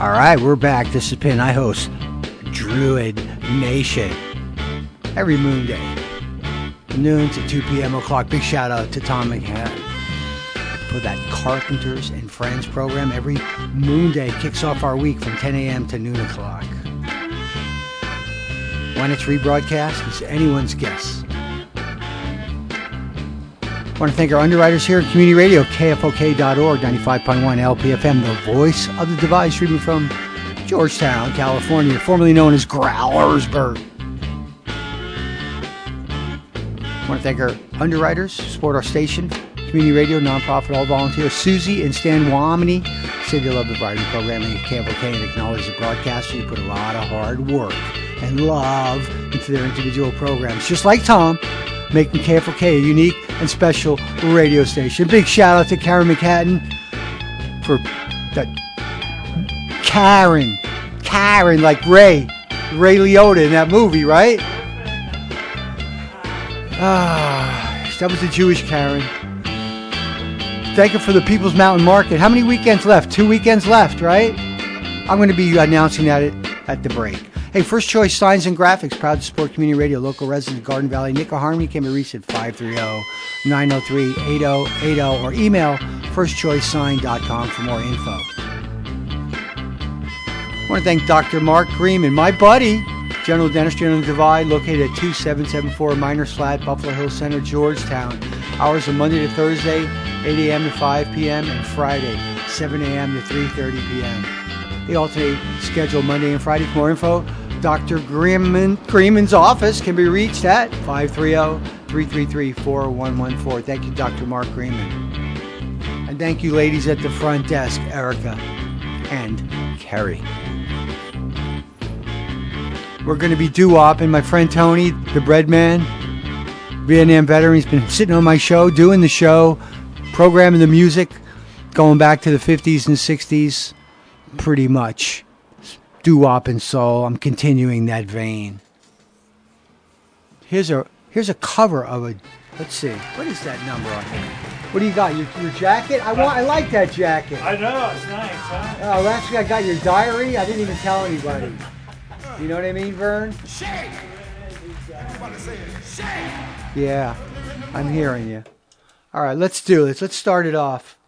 All right, we're back. This is Pin. I host Druid Nation every moon day, noon to 2 p.m. o'clock. Big shout out to Tom McHann for that Carpenters and Friends program. Every moon day kicks off our week from 10 a.m. to noon o'clock. When it's rebroadcast, it's anyone's guess. I want to thank our underwriters here at Community Radio, KFOK.org, 95.1 LPFM, the voice of the divide, streaming from Georgetown, California, formerly known as Growlersburg. I want to thank our underwriters who support our station, Community Radio, nonprofit, all volunteers. Susie and Stan Wamini say they love the variety programming at KFOK and acknowledge the broadcasters who put a lot of hard work and love into their individual programs, just like Tom, making KFOK a unique and special radio station. Big shout out to Karen McHatton for that. Karen, like Ray Liotta in that movie, right? That was the Jewish Karen. Thank you for the People's Mountain Market. How many weekends left? 2 weekends left, right? I'm going to be announcing that at the break. Hey, First Choice Signs and Graphics, proud to support Community Radio, local resident, Garden Valley. Nick Harmony can be reached at 530-903-8080 or email firstchoicesign.com for more info. I want to thank Dr. Mark Greenman, my buddy, General Dentistry on the Divide, located at 2774 Miners Flat, Buffalo Hills Center, Georgetown. Hours are Monday to Thursday, 8 a.m. to 5 p.m. and Friday, 7 a.m. to 3:30 p.m. They alternate schedule Monday and Friday. For more info, Dr. Greenman's office can be reached at 530-333-4114. Thank you, Dr. Mark Greenman. And thank you, ladies at the front desk, Erica and Kerry. We're going to be doo-wopping. My friend Tony, the bread man, Vietnam veteran, he's been sitting on my show, doing the show, programming the music, going back to the 50s and 60s, pretty much. Doo-wop and soul. I'm continuing that vein. Here's a cover of a. Let's see. What is that number on here? What do you got? Your jacket? I like that jacket. I know, it's nice, huh? Oh, actually, I got your diary. I didn't even tell anybody. You know what I mean, Vern? Shake! Shake! Yeah, I'm hearing you. All right, let's do this. Let's start it off.